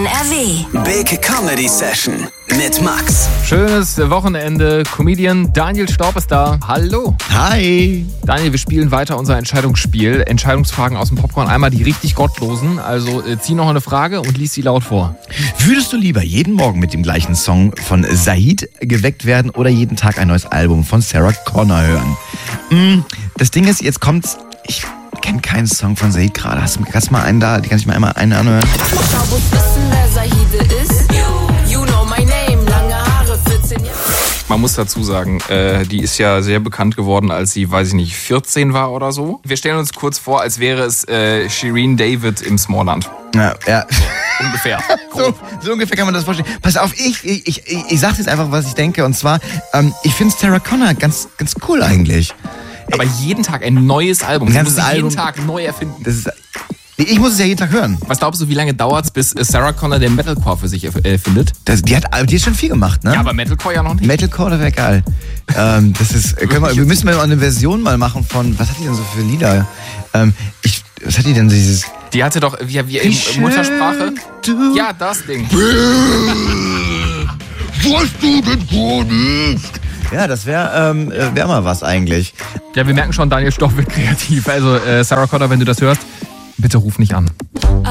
NRW. Big Comedy Session mit Max. Schönes Wochenende. Comedian Daniel Staub ist da. Hallo. Hi. Daniel, wir spielen weiter unser Entscheidungsspiel. Entscheidungsfragen aus dem Popcorn. Einmal die richtig gottlosen. Also zieh noch eine Frage und lies sie laut vor. Würdest du lieber jeden Morgen mit dem gleichen Song von Said geweckt werden oder jeden Tag ein neues Album von Sarah Connor hören? Das Ding ist, jetzt kommt's. Ich kenne keinen Song von Said gerade. Kannst du mal einen da? Die kann ich mal einmal einen anhören. Schabus wissen, wer Saide ist. You know my name. Lange Haare, 14 Jahre. Man muss dazu sagen, die ist ja sehr bekannt geworden, als sie, 14 war oder so. Wir stellen uns kurz vor, als wäre es Shireen David im Smallland. Ja. Ungefähr. So ungefähr kann man das vorstellen. Pass auf, ich sag jetzt einfach, was ich denke. Und zwar, ich finde Sarah Connor ganz cool eigentlich. Aber jeden Tag ein neues Album. Ein Sie ganzes muss jeden Album. Tag neu erfinden. Ich muss es ja jeden Tag hören. Was glaubst du, wie lange dauert es, bis Sarah Connor den Metalcore für sich findet? Die hat schon viel gemacht, ne? Ja, aber Metalcore ja noch nicht. Metalcore, das wäre geil. Wir müssen mal eine Version mal machen von, was hat die denn so für Lieder? Was hat die denn dieses... Die hatte doch, wie in Muttersprache? Ja, das Ding. Was du denn gar nicht? Ja, das wäre mal was eigentlich. Ja, wir merken schon, Daniel Staub wird kreativ. Also Sarah Connor, wenn du das hörst, bitte ruf nicht an.